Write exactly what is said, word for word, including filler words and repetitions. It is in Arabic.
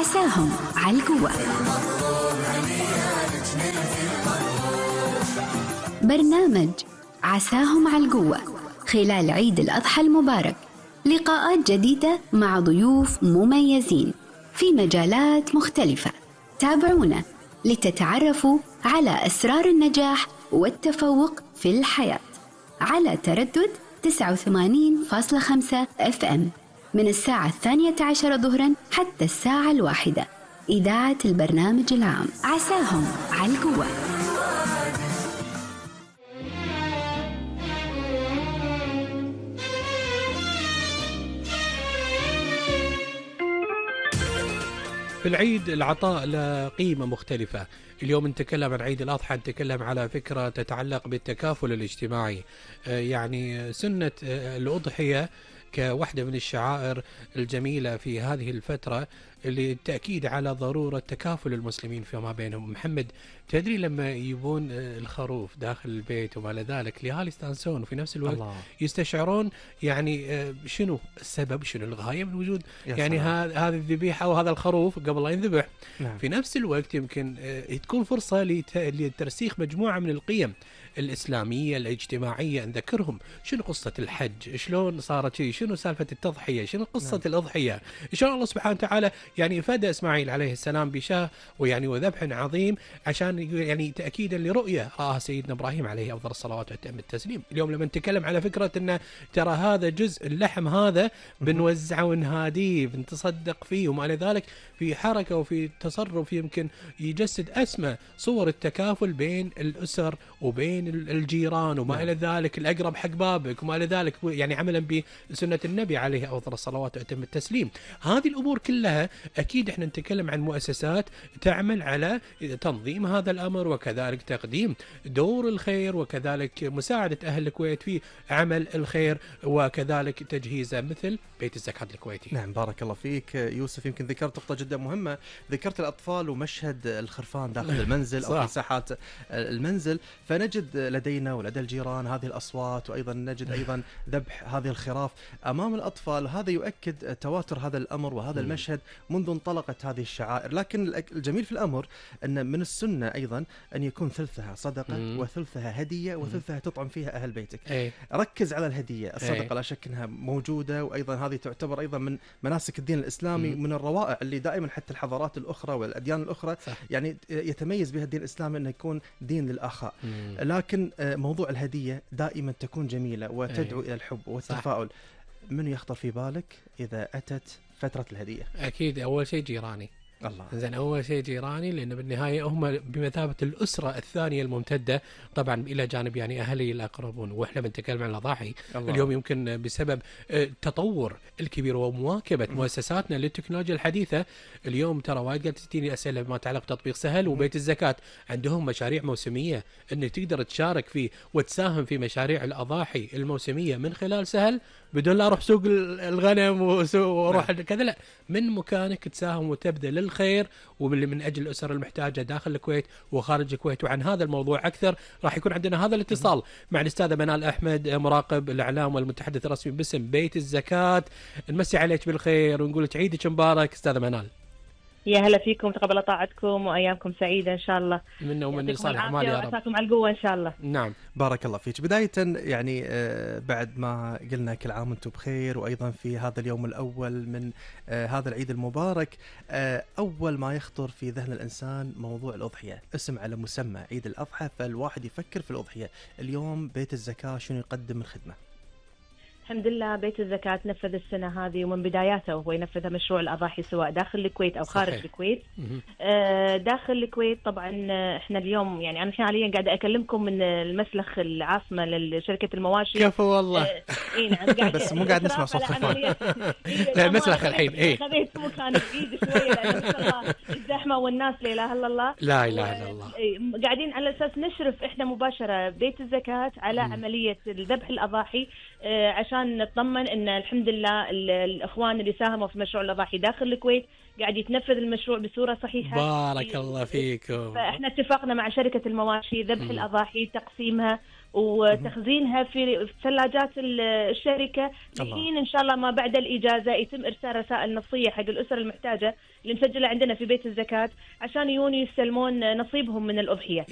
عساهم على القوة. برنامج عساهم على القوة خلال عيد الأضحى المبارك، لقاءات جديدة مع ضيوف مميزين في مجالات مختلفة. تابعونا لتتعرفوا على أسرار النجاح والتفوق في الحياة على تردد تسعة وثمانين فاصلة خمسة اف ام من الساعة الثانية عشر ظهرا حتى الساعة الواحدة. إذاعة البرنامج العام عساهم على القوة. في العيد العطاء له قيمة مختلفة. اليوم نتكلم عن عيد الأضحى، نتكلم على فكرة تتعلق بالتكافل الاجتماعي. يعني سنة الأضحية كواحدة من الشعائر الجميلة في هذه الفترة للتأكيد على ضرورة تكافل المسلمين فيما بينهم. محمد، تدري لما يبون الخروف داخل البيت وما لذلك الأهالي يستانسون وفي نفس الوقت الله. يستشعرون يعني شنو السبب، شنو الغاية من وجود يعني هذه الذبيحة أو هذا الخروف قبل لا ينذبح. نعم. في نفس الوقت يمكن تكون فرصة لترسيخ مجموعة من القيم الإسلامية الاجتماعية، نذكرهم شنو قصة الحج، شلون صارت شيء، شنو سالفة التضحية، شنو قصة نعم. الأضحية، إن شاء الله سبحانه وتعالى يعني فدى إسماعيل عليه السلام بشاه ويعني وذبح عظيم عشان يعني تأكيدا لرؤية رآها سيدنا إبراهيم عليه أفضل الصلوات وأتم التسليم. اليوم لما نتكلم على فكرة أن ترى هذا جزء اللحم هذا بنوزعه ونهاديه بنتصدق فيه وما إلى ذلك، في حركة وفي تصرف يمكن يجسد أسمى صور التكافل بين الأسر وبين الجيران وما نعم. إلى ذلك، الأقرب حق بابك وما إلى ذلك، يعني عملا بسنة النبي عليه أفضل الصلوات وأتم التسليم. هذه الأمور كلها أكيد إحنا نتكلم عن مؤسسات تعمل على تنظيم هذا الأمر وكذلك تقديم دور الخير وكذلك مساعدة أهل الكويت في عمل الخير وكذلك تجهيزه مثل بيت الزكاة الكويتي. نعم، بارك الله فيك يوسف. يمكن ذكرت نقطة جدا مهمة، ذكرت الأطفال ومشهد الخرفان داخل المنزل أو في ساحات المنزل، فنجد لدينا ولدى الجيران هذه الأصوات، وأيضا نجد أيضا ذبح هذه الخراف أمام الأطفال. هذا يؤكد تواتر هذا الأمر وهذا م. المشهد منذ انطلقت هذه الشعائر. لكن الجميل في الأمر أن من السنة أيضا أن يكون ثلثها صدقة م. وثلثها هدية وثلثها تطعم فيها أهل بيتك. أي. ركز على الهدية. الصدقة أي. لا شك أنها موجودة، وأيضا هذه تعتبر أيضا من مناسك الدين الإسلامي م. من الروائع اللي دائما حتى الحضارات الأخرى والأديان الأخرى صح. يعني يتميز بها الدين الإسلامي أنه يكون دين للآخاء. م. لكن موضوع الهدية دائما تكون جميلة وتدعو أي. إلى الحب والتفاؤل. من يخطر في بالك إذا أتت فترة الهدية؟ أكيد أول شيء جيراني. الله. زين، أول شيء جيراني، لأن بالنهاية هم بمثابة الأسرة الثانية الممتدة طبعا إلى جانب يعني أهلي الأقربون. وإحنا بنتكلم عن الأضاحي اليوم يمكن بسبب التطور الكبير ومواكبة مؤسساتنا للتكنولوجيا الحديثة. اليوم ترى وايد قاعد تجيني أسئلة بما يتعلق بتطبيق سهل وبيت الزكاة، عندهم مشاريع موسمية إنك تقدر تشارك فيه وتساهم في مشاريع الأضاحي الموسمية من خلال سهل، بدون لا أروح سوق الغنم وأروح كذا، لا، من مكانك تساهم وتبذل للخير واللي من أجل الأسر المحتاجة داخل الكويت وخارج الكويت. وعن هذا الموضوع أكثر راح يكون عندنا هذا الاتصال مع الأستاذة منال أحمد، مراقب الإعلام والمتحدث الرسمي باسم بيت الزكاة. نمسي عليك بالخير ونقول لك عيدك مبارك أستاذة منال. يا هلا فيكم، تقبل طاعتكم وأيامكم سعيدة إن شاء الله. منا ومن صالح أعمال يا رب. وعساكم على القوة إن شاء الله. نعم، بارك الله فيك. بداية يعني بعد ما قلنا كل عام وانتم بخير، وأيضا في هذا اليوم الأول من هذا العيد المبارك، أول ما يخطر في ذهن الإنسان موضوع الأضحية، اسم على مسمى عيد الأضحى، فالواحد يفكر في الأضحية. اليوم بيت الزكاة شنو يقدم من خدمة؟ الحمد لله بيت الزكاة نفذ السنة هذه ومن بداياته وهو ينفذ مشروع الأضاحي سواء داخل الكويت أو خارج صحيح. الكويت. داخل الكويت طبعا احنا اليوم يعني أنا حاليا قاعدة أكلمكم من المسلخ العاصمة لشركة المواشي. كفو والله. إيه نعم قاعد بس مو قاعد نسمع صوت خفان. لا المسلخ الحين إيه. خذيت مكان بعيد شوية لأن الزحمة والناس لا إله إلا الله. لا إله إلا الله. قاعدين على أساس نشرف إحنا مباشرة بيت الزكاة على م. عملية ذبح الأضاحي عشان نطمن ان الحمد لله الاخوان اللي ساهموا في مشروع الاضاحي داخل الكويت قاعد يتنفذ المشروع بصوره صحيحه. بارك الله فيكم. فاحنا اتفقنا مع شركه المواشي ذبح الاضاحي، تقسيمها وتخزينها في ثلاجات الشركة لحين إن شاء الله ما بعد الإجازة يتم إرسال رسائل نصية حق الأسر المحتاجة اللي مسجلة عندنا في بيت الزكاة عشان يجون يستلمون نصيبهم من الأضحية.